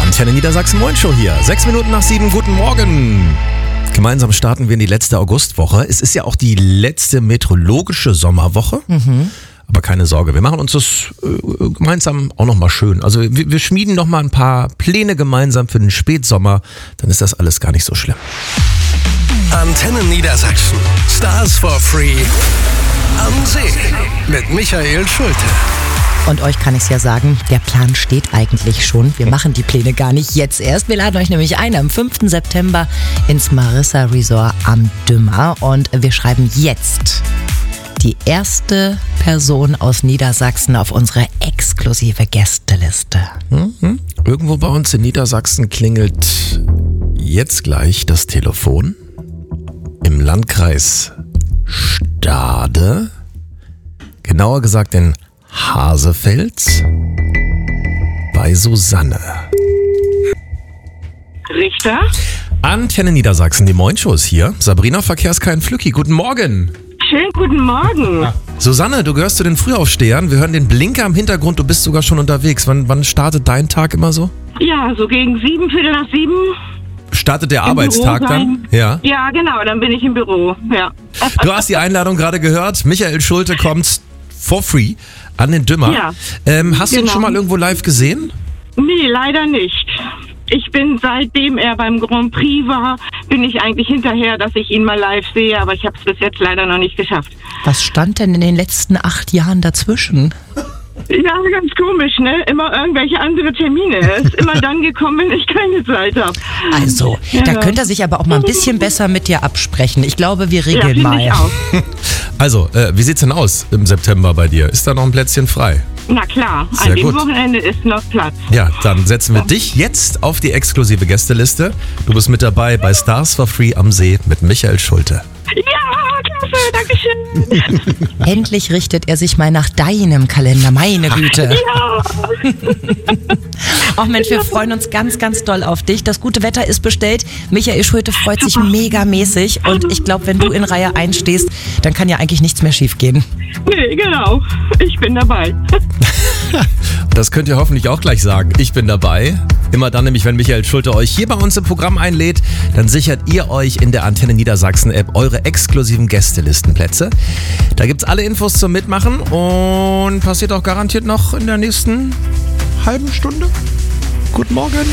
Antenne Niedersachsen Moin Show hier. 6 Minuten nach 7, guten Morgen. Gemeinsam starten wir in die letzte Augustwoche. Es ist ja auch die letzte meteorologische Sommerwoche. Aber keine Sorge, wir machen uns das gemeinsam auch nochmal schön. Also wir schmieden nochmal ein paar Pläne gemeinsam für den Spätsommer. Dann ist das alles gar nicht so schlimm. Antenne Niedersachsen. Stars for Free am See mit Michael Schulte. Und euch kann ich es ja sagen, der Plan steht eigentlich schon. Wir machen die Pläne gar nicht jetzt erst. Wir laden euch nämlich ein am 5. September ins Marissa Resort am Dümmer. Und wir schreiben jetzt die erste Person aus Niedersachsen auf unsere exklusive Gästeliste. Irgendwo bei uns in Niedersachsen klingelt jetzt gleich das Telefon. Im Landkreis Stade, genauer gesagt in Hasefels, bei Susanne. Richter? Antenne Niedersachsen, die Moin Show ist hier. Sabrina Verkehrskein Flücki, guten Morgen. Schönen guten Morgen. Susanne, du gehörst zu den Frühaufstehern. Wir hören den Blinker im Hintergrund, du bist sogar schon unterwegs. Wann startet dein Tag immer so? Ja, so gegen 7, Viertel nach 7. Startet der Im Arbeitstag Büro dann? sein. Ja. Ja, genau, dann bin ich im Büro. Ja. Du hast die Einladung gerade gehört. Michael Schulte kommt for free an den Dümmer. Ja, hast du ihn genau. schon mal irgendwo live gesehen? Nee, leider nicht. Ich bin, seitdem er beim Grand Prix war, bin ich eigentlich hinterher, dass ich ihn mal live sehe, aber ich habe es bis jetzt leider noch nicht geschafft. Was stand denn in den letzten 8 Jahren dazwischen? Ja, ganz komisch, ne? Immer irgendwelche andere Termine. Er ist immer dann gekommen, wenn ich keine Zeit habe. Also, da könnte er sich aber auch mal ein bisschen besser mit dir absprechen. Ich glaube, wir Ja, regeln finde mal. ich auch. Also, wie sieht's denn aus im September bei dir? Ist da noch ein Plätzchen frei? Na klar, Sehr an dem gut. Wochenende ist noch Platz. Ja, dann setzen wir dich jetzt auf die exklusive Gästeliste. Du bist mit dabei bei Stars for Free am See mit Michael Schulte. Ja, klasse, dankeschön. Endlich richtet er sich mal nach deinem Kalender, meine Güte. Ja. Ach Mensch, wir freuen uns ganz, ganz doll auf dich. Das gute Wetter ist bestellt. Michael Schulte freut sich megamäßig. Und ich glaube, wenn du in Reihe 1 stehst, dann kann ja eigentlich nichts mehr schief gehen. Nee, genau. Ich bin dabei. Das könnt ihr hoffentlich auch gleich sagen. Ich bin dabei. Immer dann nämlich, wenn Michael Schulte euch hier bei uns im Programm einlädt, dann sichert ihr euch in der Antenne Niedersachsen App eure exklusiven Gästelistenplätze. Da gibt's alle Infos zum Mitmachen und passiert auch garantiert noch in der nächsten halben Stunde. Guten Morgen.